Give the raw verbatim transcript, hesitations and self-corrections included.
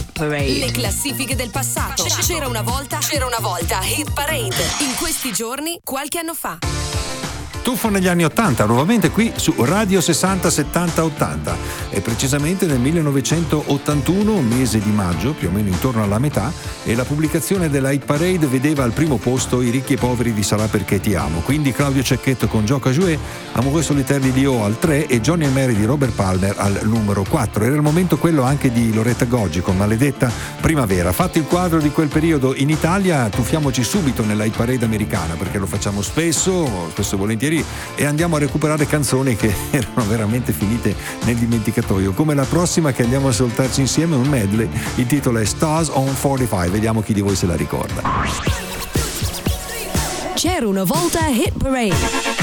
Hit Parade. Le classifiche del passato. C'era una volta, c'era una volta Hit Parade. In questi giorni, qualche anno fa. Tuffo negli anni ottanta, nuovamente qui su Radio sessanta settanta ottanta e precisamente nel millenovecentottantuno, mese di maggio, più o meno intorno alla metà, e la pubblicazione della Hit Parade vedeva al primo posto I ricchi e poveri di Sarà perché ti amo, quindi Claudio Cecchetto con Gioca Jouet, Amoureux solitaire di Dio al tre e Johnny and Mary di Robert Palmer al numero quattro. Era il momento quello anche di Loretta Goggi con Maledetta Primavera. Fatto il quadro di quel periodo in Italia, tuffiamoci subito nella Hit Parade americana, perché lo facciamo spesso, spesso e volentieri, e andiamo a recuperare canzoni che erano veramente finite nel dimenticatoio, come la prossima che andiamo a ascoltarci insieme, un medley. Il titolo è Stars on quarantacinque, vediamo chi di voi se la ricorda. C'era una volta Hit Parade.